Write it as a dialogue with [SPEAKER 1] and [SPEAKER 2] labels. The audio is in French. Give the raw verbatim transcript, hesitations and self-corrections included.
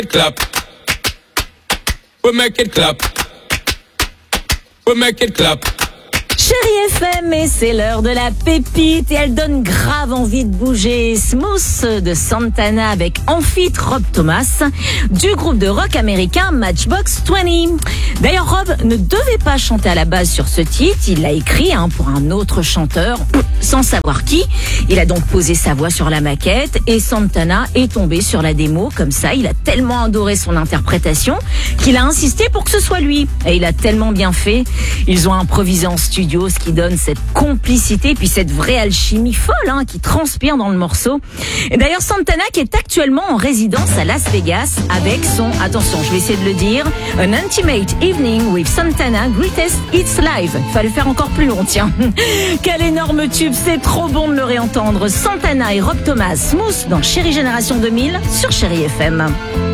[SPEAKER 1] clap. We make it clap. We make it clap.
[SPEAKER 2] Chérie F M, et c'est l'heure de la pépite et elle donne grave envie de bouger. Smooth de Santana avec Amphi Rob Thomas du groupe de rock américain Matchbox vingt. D'ailleurs, Rob ne devait pas chanter à la base sur ce titre, il l'a écrit hein, pour un autre chanteur, sans savoir qui. Il a donc posé sa voix sur la maquette et Santana est tombé sur la démo. Comme ça, il a tellement adoré son interprétation qu'il a insisté pour que ce soit lui. Et il a tellement bien fait. Ils ont improvisé en studio, ce qui donne cette complicité puis cette vraie alchimie folle hein, qui transpire dans le morceau. Et d'ailleurs, Santana qui est actuellement en résidence à Las Vegas avec son, attention, je vais essayer de le dire, An Intimate Evening with Santana Greatest Hits Live. Il fallait faire encore plus long, tiens. Quel énorme tube, c'est trop bon de le réentendre. Santana et Rob Thomas, Smooth dans Chérie Génération deux mille sur Chérie F M.